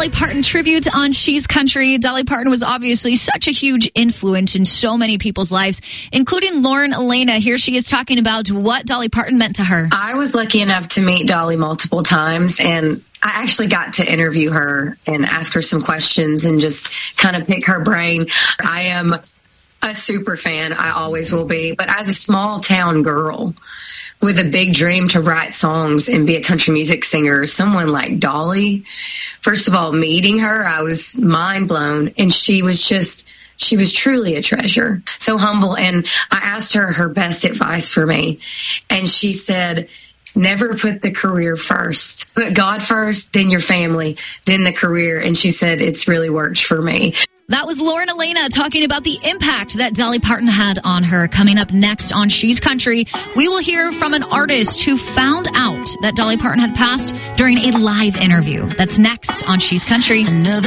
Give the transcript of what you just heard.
Dolly Parton tribute on She's Country. Dolly Parton was obviously such a huge influence in so many people's lives, including Lauren Elena. Here she is talking about what Dolly Parton meant to her. I was lucky enough to meet Dolly multiple times, and I actually got to interview her and ask her some questions and just kind of pick her brain. I am a super fan. I always will be. But as a small town girl with a big dream to write songs and be a country music singer, someone like Dolly, first of all, meeting her, I was mind blown. And she was truly a treasure, so humble. And I asked her best advice for me. And she said, never put the career first. Put God first, then your family, then the career. And she said, it's really worked for me. That was Lauren Elena talking about the impact that Dolly Parton had on her. Coming up next on She's Country, we will hear from an artist who found out that Dolly Parton had passed during a live interview. That's next on She's Country.